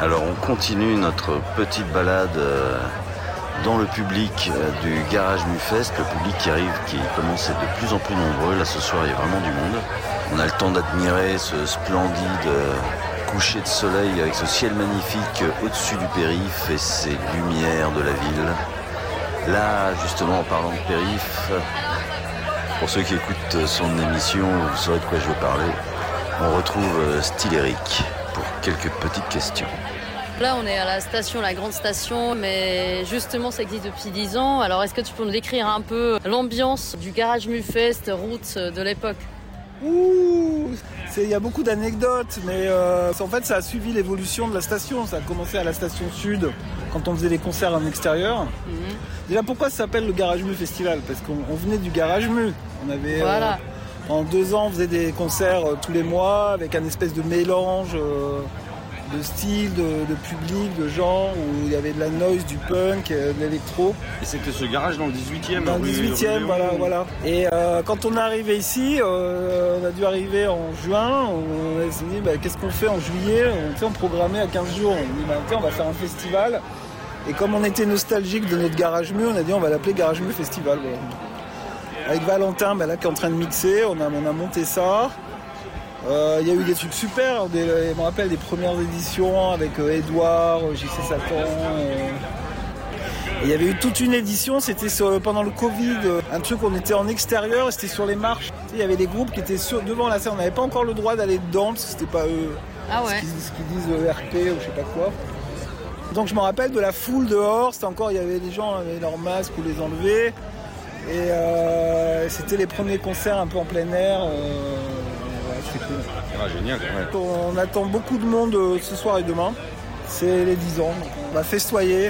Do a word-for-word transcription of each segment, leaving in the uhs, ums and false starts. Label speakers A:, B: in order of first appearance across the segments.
A: Alors on continue notre petite balade euh, dans le public euh, du Garage Mufest, le public qui arrive, qui commence à être de plus en plus nombreux. Là ce soir il y a vraiment du monde. On a le temps d'admirer ce splendide euh, coucher de soleil avec ce ciel magnifique euh, au-dessus du périph' et ces lumières de la ville. Là justement en parlant de périph', pour ceux qui écoutent son émission, vous saurez de quoi je veux parler. On retrouve euh, Style Eric pour quelques petites questions.
B: Là, on est à la station, la grande station, mais justement, ça existe depuis dix ans. Alors, est-ce que tu peux nous décrire un peu l'ambiance du Garage Mufest, route de l'époque ?
C: Ouh, il y a beaucoup d'anecdotes, mais euh, en fait, ça a suivi l'évolution de la station. Ça a commencé à la station sud, quand on faisait les concerts en extérieur. Mmh. Déjà, pourquoi ça s'appelle le Garage Mu Festival ? Parce qu'on on venait du Garage Mu. On avait,
B: voilà.
C: euh, en deux ans, on faisait des concerts euh, tous les mois, avec un espèce de mélange euh, de style, de, de public, de genre, où il y avait de la noise, du punk, euh, de l'électro.
D: Et c'était ce garage dans le dix-huitième.
C: Dans le dix-huitième, voilà, voilà. Et euh, quand on est arrivé ici, euh, on a dû arriver en juin, on s'est dit, bah, qu'est-ce qu'on fait en juillet ? On, on programmait à quinze jours, on a dit, bah, on va faire un festival. Et comme on était nostalgique de notre Garage Mu, on a dit, on va l'appeler Garage Mu Festival. Voilà. Avec Valentin, bah, là, qui est en train de mixer, on a, on a monté ça. Il euh, y a eu des trucs super, des, je me rappelle des premières éditions avec euh, Edouard, J C Satan. Euh... Il y avait eu toute une édition, c'était sur, pendant le Covid, un truc où on était en extérieur, c'était sur les marches. Il y avait des groupes qui étaient sur, devant la scène, on n'avait pas encore le droit d'aller dedans, parce que c'était pas eux,
B: ah ouais.
C: ce, qu'ils, ce qu'ils disent E R P ou je sais pas quoi. Donc je me rappelle de la foule dehors, c'était encore, il y avait des gens avec leurs masques ou les enlever. Et euh, c'était les premiers concerts un peu en plein air. Euh, C'est cool.
D: Ah, génial. Ouais.
C: On attend beaucoup de monde ce soir et demain. C'est les dix ans. On va festoyer.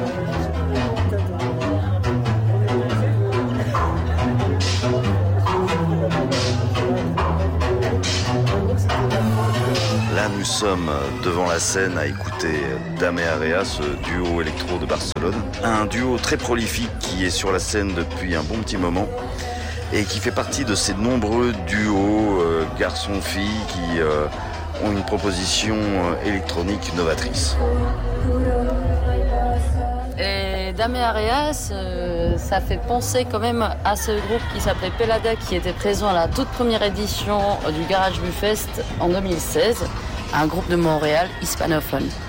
A: Là, nous sommes devant la scène à écouter Dame et Area, ce duo électro de Barcelone. Un duo très prolifique qui est sur la scène depuis un bon petit moment et qui fait partie de ces nombreux duos euh, garçons-filles qui euh, ont une proposition euh, électronique novatrice.
B: Et Dame et Areas, euh, ça fait penser quand même à ce groupe qui s'appelait Pelada, qui était présent à la toute première édition du Garage Mufest en deux mille seize, un groupe de Montréal hispanophone.